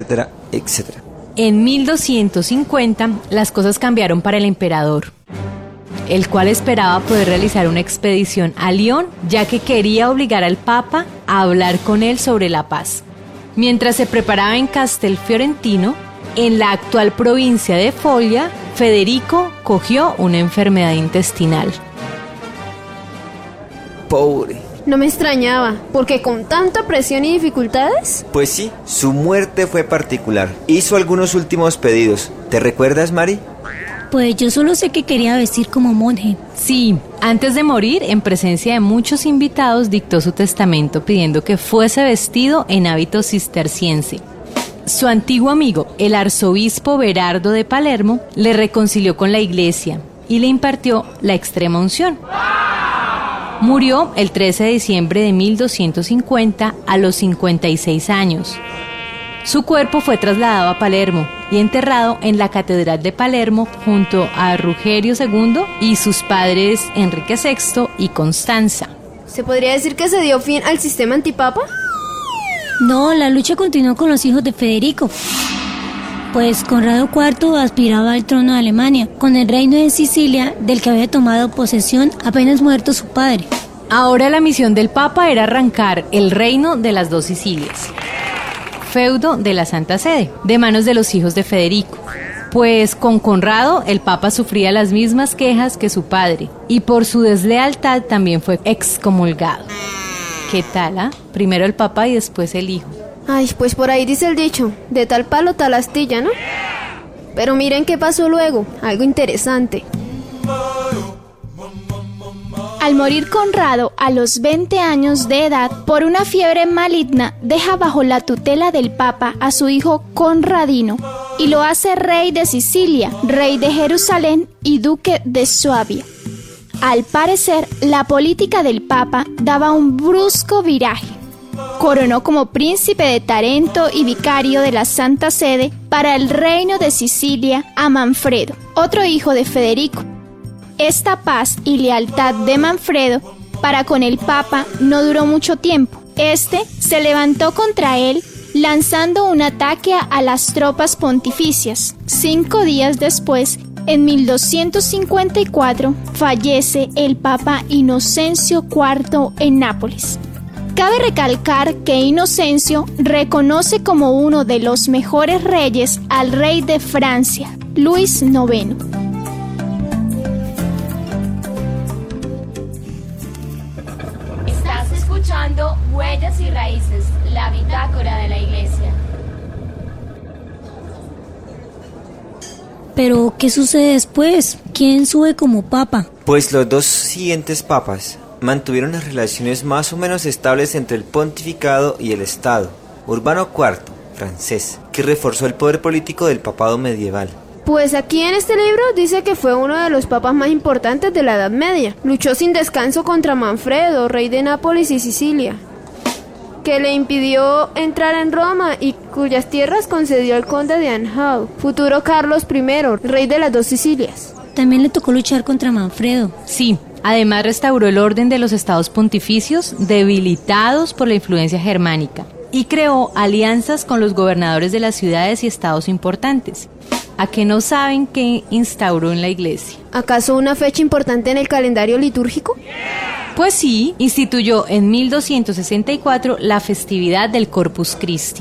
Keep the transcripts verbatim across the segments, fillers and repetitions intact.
etcétera, etcétera. En mil doscientos cincuenta, las cosas cambiaron para el emperador, el cual esperaba poder realizar una expedición a Lyon, ya que quería obligar al Papa a hablar con él sobre la paz. Mientras se preparaba en Castelfiorentino, en la actual provincia de Foglia, Federico cogió una enfermedad intestinal. Pobre. No me extrañaba, porque con tanta presión y dificultades... Pues sí, su muerte fue particular. Hizo algunos últimos pedidos. ¿Te recuerdas, Mari? Pues yo solo sé que quería vestir como monje. Sí, antes de morir, en presencia de muchos invitados, dictó su testamento pidiendo que fuese vestido en hábito cisterciense. Su antiguo amigo, el arzobispo Berardo de Palermo, le reconcilió con la iglesia y le impartió la extrema unción. Murió el trece de diciembre de mil doscientos cincuenta a los cincuenta y seis años. Su cuerpo fue trasladado a Palermo y enterrado en la Catedral de Palermo junto a Rugerio segundo y sus padres Enrique sexto y Constanza. ¿Se podría decir que se dio fin al sistema antipapa? No, la lucha continuó con los hijos de Federico. Pues Conrado cuarto aspiraba al trono de Alemania, con el reino de Sicilia, del que había tomado posesión apenas muerto su padre. Ahora la misión del Papa era arrancar el reino de las dos Sicilias, feudo de la Santa Sede, de manos de los hijos de Federico. Pues con Conrado el Papa sufría las mismas quejas que su padre, y por su deslealtad también fue excomulgado. ¿Qué tal, ah? Primero el Papa y después el hijo. Ay, pues por ahí dice el dicho, de tal palo tal astilla, ¿no? Pero miren qué pasó luego, algo interesante. Al morir Conrado a los veinte años de edad por una fiebre maligna, deja bajo la tutela del Papa a su hijo Conradino y lo hace rey de Sicilia, rey de Jerusalén y duque de Suabia. Al parecer, la política del Papa daba un brusco viraje. Coronó como príncipe de Tarento y vicario de la Santa Sede para el reino de Sicilia a Manfredo, otro hijo de Federico. Esta paz y lealtad de Manfredo para con el Papa no duró mucho tiempo. Este se levantó contra él lanzando un ataque a las tropas pontificias. Cinco días después, en mil doscientos cincuenta y cuatro, fallece el Papa Inocencio cuarto en Nápoles. Cabe recalcar que Inocencio reconoce como uno de los mejores reyes al rey de Francia, Luis noveno. Estás escuchando Huellas y Raíces, la bitácora de la Iglesia. Pero, ¿qué sucede después? ¿Quién sube como papa? Pues los dos siguientes papas mantuvieron las relaciones más o menos estables entre el pontificado y el Estado. Urbano cuarto, francés, que reforzó el poder político del papado medieval. Pues aquí en este libro dice que fue uno de los papas más importantes de la Edad Media. Luchó sin descanso contra Manfredo, rey de Nápoles y Sicilia, que le impidió entrar en Roma y cuyas tierras concedió al conde de Anjou, futuro Carlos primero, rey de las dos Sicilias. También le tocó luchar contra Manfredo. Sí, además restauró el orden de los estados pontificios debilitados por la influencia germánica y creó alianzas con los gobernadores de las ciudades y estados importantes. ¿A qué no saben qué instauró en la iglesia? ¿Acaso una fecha importante en el calendario litúrgico? Pues sí, instituyó en mil doscientos sesenta y cuatro la festividad del Corpus Christi.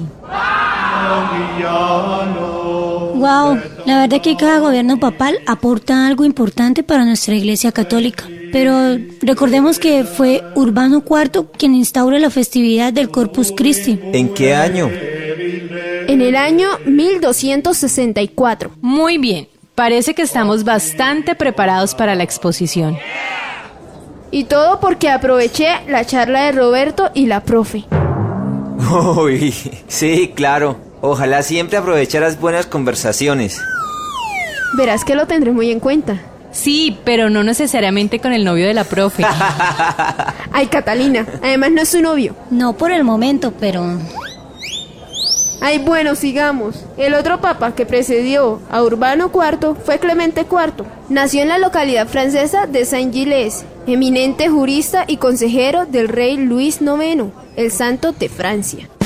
Wow, la verdad que cada gobierno papal aporta algo importante para nuestra iglesia católica. Pero recordemos que fue Urbano cuarto quien instaura la festividad del Corpus Christi. ¿En qué año? En el año mil doscientos sesenta y cuatro. Muy bien, parece que estamos bastante preparados para la exposición. Y todo porque aproveché la charla de Roberto y la profe. Uy, sí, claro. Ojalá siempre aprovecharas buenas conversaciones. Verás que lo tendré muy en cuenta. Sí, pero no necesariamente con el novio de la profe. Ay, Catalina, además no es su novio. No por el momento, pero... Ay, bueno, sigamos. El otro papa que precedió a Urbano cuarto fue Clemente cuarto. Nació en la localidad francesa de Saint-Gilles, eminente jurista y consejero del rey Luis noveno, el santo de Francia.